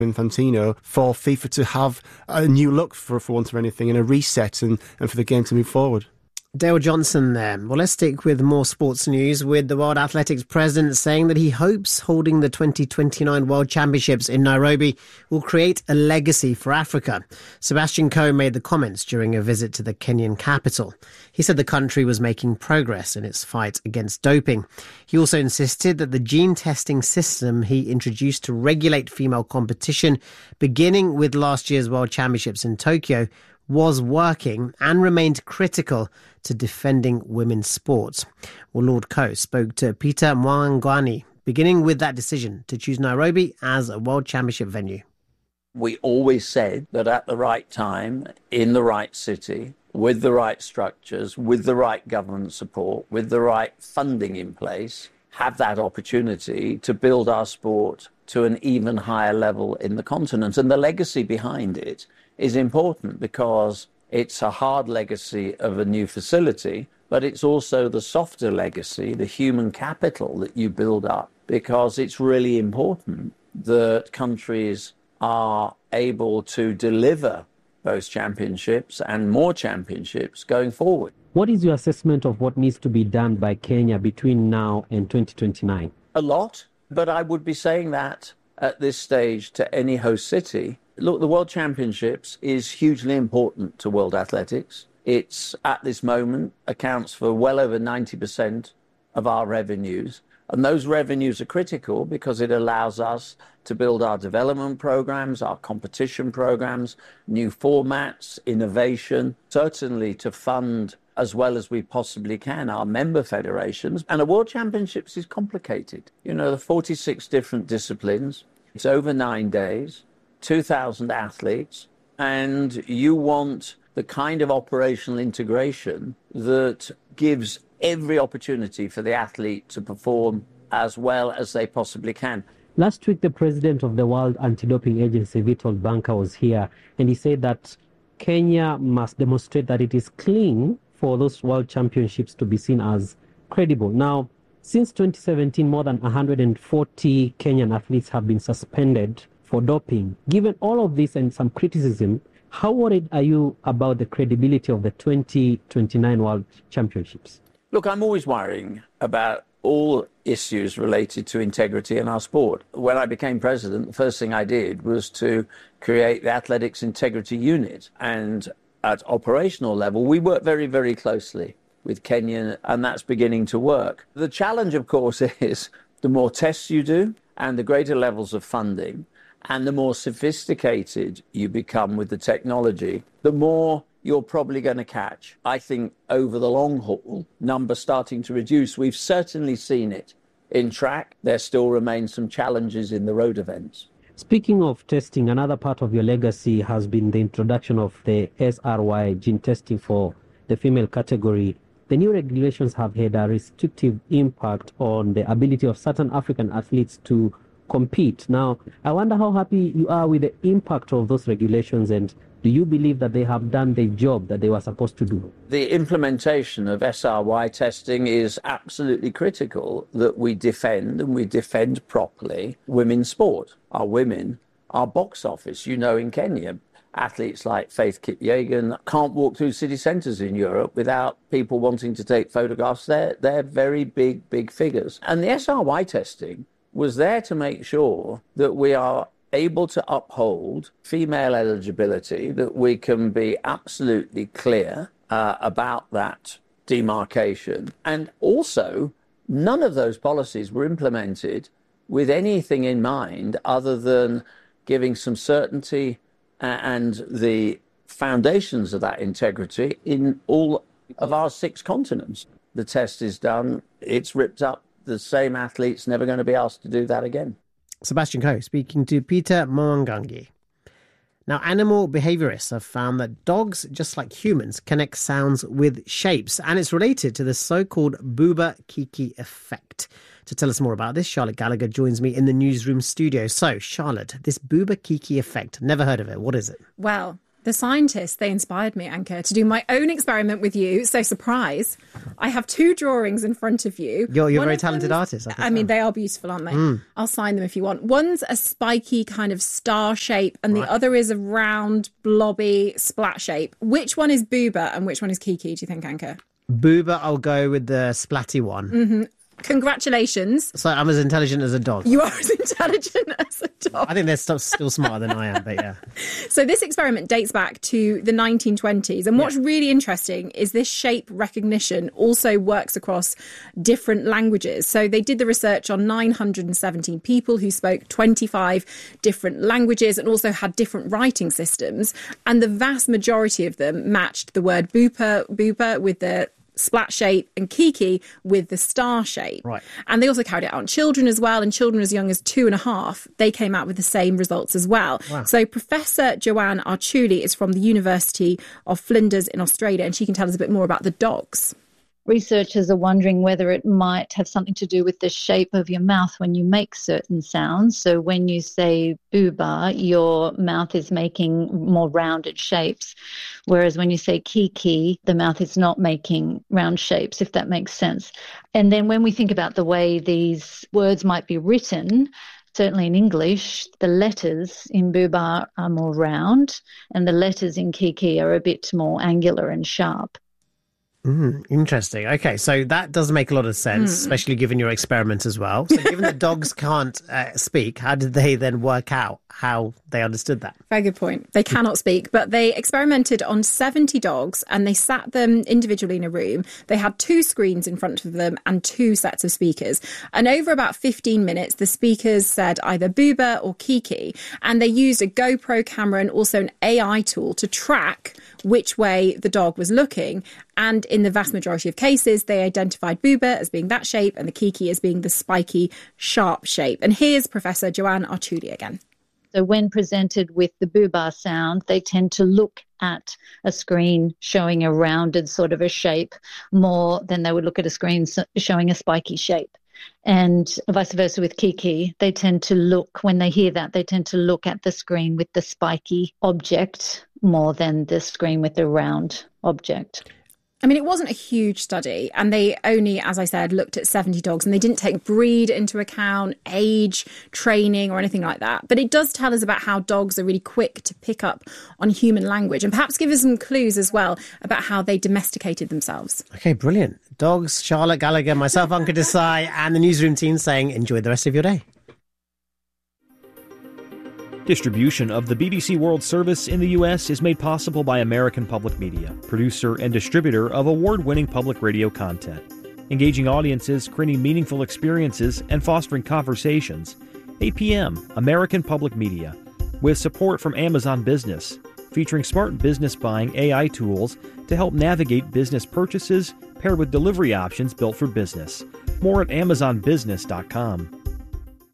Infantino for FIFA to have a new look, for want of anything, and a reset and for the game to move forward. Dale Johnson there. Well, let's stick with more sports news, with the World Athletics president saying that he hopes holding the 2029 World Championships in Nairobi will create a legacy for Africa. Sebastian Coe made the comments during a visit to the Kenyan capital. He said the country was making progress in its fight against doping. He also insisted that the gene testing system he introduced to regulate female competition, beginning with last year's World Championships in Tokyo, was working and remained critical to defending women's sports. Well, Lord Coe spoke to Peter Mwangwani, beginning with that decision to choose Nairobi as a World Championship venue. We always said that at the right time, in the right city, with the right structures, with the right government support, with the right funding in place, have that opportunity to build our sport to an even higher level in the continent. And the legacy behind it is important because it's a hard legacy of a new facility, but it's also the softer legacy, the human capital that you build up, because it's really important that countries are able to deliver those championships and more championships going forward. What is your assessment of what needs to be done by Kenya between now and 2029? A lot, but I would be saying that at this stage to any host city. Look, the World Championships is hugely important to world athletics. It's, at this moment, accounts for well over 90% of our revenues. And those revenues are critical because it allows us to build our development programs, our competition programs, new formats, innovation, certainly to fund as well as we possibly can our member federations. And a World Championships is complicated. You know, the 46 different disciplines. It's over 9 days. 2,000 athletes, and you want the kind of operational integration that gives every opportunity for the athlete to perform as well as they possibly can. Last week, the president of the World Anti-Doping Agency, Vitold Banka, was here, and he said that Kenya must demonstrate that it is clean for those World Championships to be seen as credible. Now, since 2017, more than 140 Kenyan athletes have been suspended for doping. Given all of this and some criticism, how worried are you about the credibility of the 2029 World Championships? Look, I'm always worrying about all issues related to integrity in our sport. When I became president, the first thing I did was to create the Athletics Integrity Unit. And at operational level, we work very, very closely with Kenya, and that's beginning to work. The challenge, of course, is the more tests you do and the greater levels of funding, and the more sophisticated you become with the technology, the more you're probably going to catch. I think over the long haul, numbers starting to reduce. We've certainly seen it in track. There still remain some challenges in the road events. Speaking of testing, another part of your legacy has been the introduction of the SRY gene testing for the female category. The new regulations have had a restrictive impact on the ability of certain African athletes to compete. Now, I wonder how happy you are with the impact of those regulations, and do you believe that they have done the job that they were supposed to do? The implementation of SRY testing is absolutely critical, that we defend, and we defend properly, women's sport. Our women, our box office. You know, in Kenya, athletes like Faith Kipyegon can't walk through city centres in Europe without people wanting to take photographs. They're very big figures. And the SRY testing was there to make sure that we are able to uphold female eligibility, that we can be absolutely clear about that demarcation. And also, none of those policies were implemented with anything in mind other than giving some certainty and the foundations of that integrity in all of our 6 continents. The test is done, it's ripped up. The same athlete's never going to be asked to do that again. Sebastian Coe speaking to Peter Mwangangi. Now, animal behaviourists have found that dogs, just like humans, connect sounds with shapes, and it's related to the so-called Buba Kiki effect. To tell us more about this, Charlotte Gallagher joins me in the newsroom studio. So, Charlotte, this Buba Kiki effect, never heard of it. What is it? Well, The scientists, they inspired me, Anka, to do my own experiment with you. So, surprise, I have 2 drawings in front of you. You're a very talented artist. I mean, they are beautiful, aren't they? I'll sign them if you want. One's a spiky kind of star shape, and the other is a round, blobby splat shape. Which one is Booba and which one is Kiki, do you think, Anka? Booba, I'll go with the splatty one. Mm-hmm. Congratulations. So I'm as intelligent as a dog. You are as intelligent as a dog. I think they're still smarter than I am, but yeah. So this experiment dates back to the 1920s. And what's really interesting is this shape recognition also works across different languages. So they did the research on 917 people who spoke 25 different languages and also had different writing systems. And the vast majority of them matched the word booper with the splat shape and Kiki with the star shape. Right. And they also carried it out on children as well. And children as young as 2.5, they came out with the same results as well. Wow. So Professor Joanne Archuli is from the University of Flinders in Australia, and she can tell us a bit more about the dogs. Researchers are wondering whether it might have something to do with the shape of your mouth when you make certain sounds. So when you say booba, your mouth is making more rounded shapes, whereas when you say kiki, the mouth is not making round shapes, if that makes sense. And then when we think about the way these words might be written, certainly in English, the letters in booba are more round and the letters in kiki are a bit more angular and sharp. Interesting. Okay, so that does make a lot of sense, especially given your experiment as well. So given that dogs can't speak, how did they then work out how they understood that? Very good point. They cannot speak, but they experimented on 70 dogs and they sat them individually in a room. They had 2 screens in front of them and 2 sets of speakers. And over about 15 minutes, the speakers said either booba or kiki. And they used a GoPro camera and also an AI tool to track which way the dog was looking. And in the vast majority of cases, they identified booba as being that shape and the kiki as being the spiky, sharp shape. And here's Professor Joanne Archuli again. So when presented with the booba sound, they tend to look at a screen showing a rounded sort of a shape more than they would look at a screen showing a spiky shape. And vice versa with kiki, they tend to look, when they hear that, they tend to look at the screen with the spiky object more than the screen with the round object. I mean, it wasn't a huge study, and they only, as I said, looked at 70 dogs, and they didn't take breed into account, age, training, or anything like that. But it does tell us about how dogs are really quick to pick up on human language, and perhaps give us some clues as well about how they domesticated themselves. Okay, brilliant. Dogs, Charlotte Gallagher, myself, Anka Desai, and the newsroom team saying enjoy the rest of your day. Distribution of the BBC World Service in the U.S. is made possible by American Public Media, producer and distributor of award-winning public radio content. Engaging audiences, creating meaningful experiences, and fostering conversations. APM, American Public Media, with support from Amazon Business, featuring smart business buying AI tools to help navigate business purchases paired with delivery options built for business. More at AmazonBusiness.com.